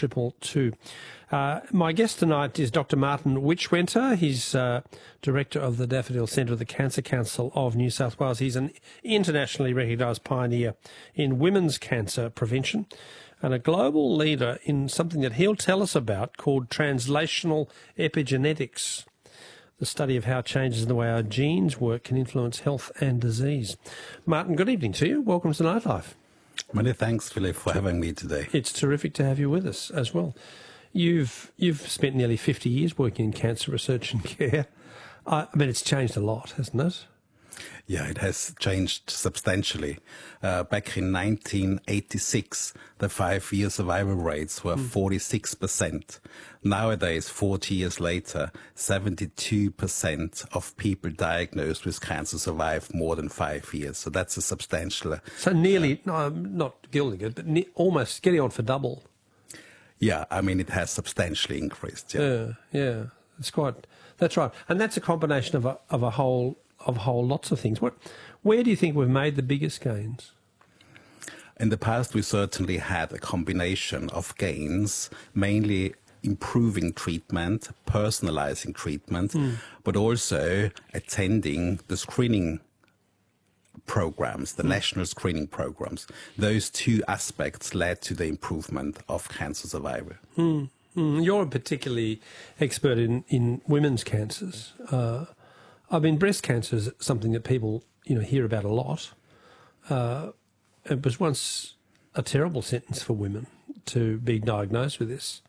222. My guest tonight is Dr. Martin Witchwenter. He's Director of the Daffodil Centre of the Cancer Council of New South Wales. He's an internationally recognised pioneer in women's cancer prevention and a global leader in something that he'll tell us about called translational epigenetics, the study of how changes in the way our genes work can influence health and disease. Martin, good evening to you. Welcome to Nightlife. Many thanks, Philip, for having me today. It's terrific to have you with us as well. You've spent nearly 50 years working in cancer research and care. I mean, it's changed a lot, hasn't it? Yeah, it has changed substantially. Back in 1986, the 5-year survival rates were 46%. Nowadays, 40 years later, 72% of people diagnosed with cancer survive more than 5 years. So that's a substantial... So nearly, no, I'm not gilding it, but almost getting on for double. Yeah, I mean, it has substantially increased. Yeah. That's right. And that's a combination of a whole lots of things. Where do you think we've made the biggest gains? In the past, we certainly had a combination of gains, mainly improving treatment, personalizing treatment, but also attending the screening programs, the national screening programs. Those two aspects led to the improvement of cancer survival. You're particularly expert in women's cancers. I mean, breast cancer is something that people, hear about a lot. It was once a terrible sentence for women to be diagnosed with this.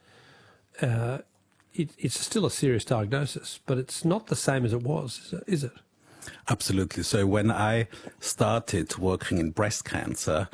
It's still a serious diagnosis, but it's not the same as it was, is it? Absolutely. So when I started working in breast cancer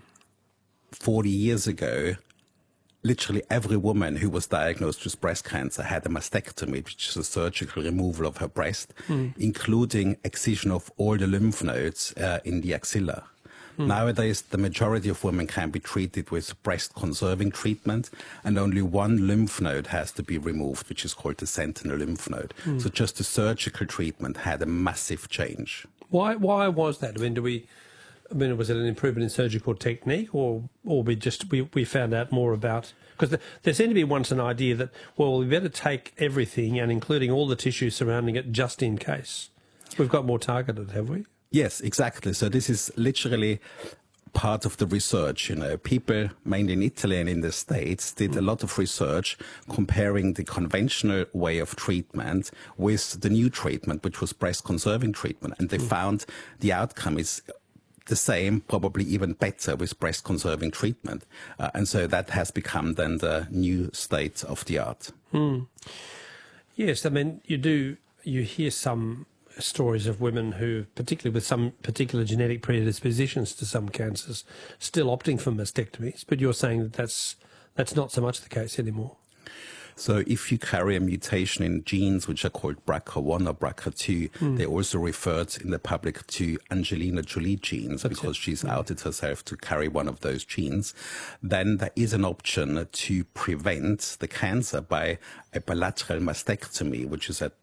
40 years ago, literally every woman who was diagnosed with breast cancer had a mastectomy, which is a surgical removal of her breast, including excision of all the lymph nodes in the axilla. Nowadays, the majority of women can be treated with breast-conserving treatment, and only one lymph node has to be removed, which is called the sentinel lymph node. So just the surgical treatment had a massive change. Why was that? Was it an improvement in surgical technique, or we found out more about? Because there seemed to be once an idea that, well, we better take everything and including all the tissue surrounding it just in case. We've got more targeted, have we? Yes, exactly. So this is literally part of the research. People, mainly in Italy and in the States, did a lot of research comparing the conventional way of treatment with the new treatment, which was breast-conserving treatment. And they found the outcome is the same, probably even better with breast-conserving treatment. And so that has become then the new state of the art. Yes, I mean, you hear some stories of women who, particularly with some particular genetic predispositions to some cancers, still opting for mastectomies, but you're saying that that's not so much the case anymore. So if you carry a mutation in genes which are called BRCA1 or BRCA2, they also referred in the public to Angelina Jolie genes because she's outed herself to carry one of those genes, then there is an option to prevent the cancer by a bilateral mastectomy, which is a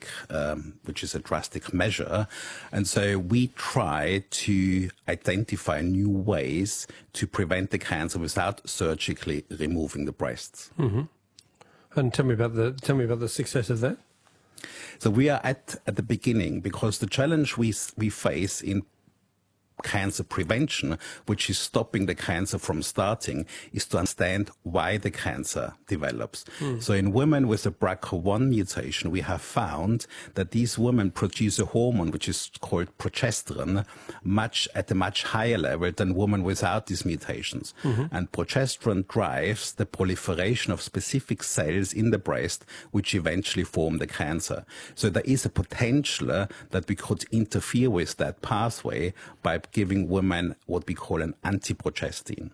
drastic measure. And so we try to identify new ways to prevent the cancer without surgically removing the breasts. And tell me about the success of that. So we are at the beginning, because the challenge we face in cancer prevention, which is stopping the cancer from starting, is to understand why the cancer develops. So in women with a BRCA1 mutation, we have found that these women produce a hormone which is called progesterone at a much higher level than women without these mutations. And progesterone drives the proliferation of specific cells in the breast, which eventually form the cancer. So there is a potential that we could interfere with that pathway by giving women what we call an anti-progestin.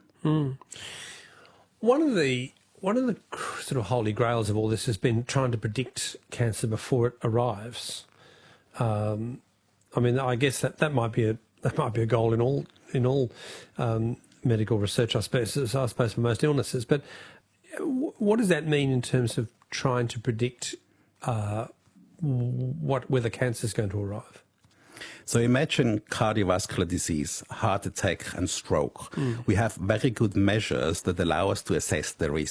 One of the sort of holy grails of all this has been trying to predict cancer before it arrives. I mean, I guess that might be a goal in all medical research, I suppose for most illnesses. But what does that mean in terms of trying to predict whether cancer is going to arrive? So imagine cardiovascular disease, heart attack and stroke. We have very good measures that allow us to assess the risk.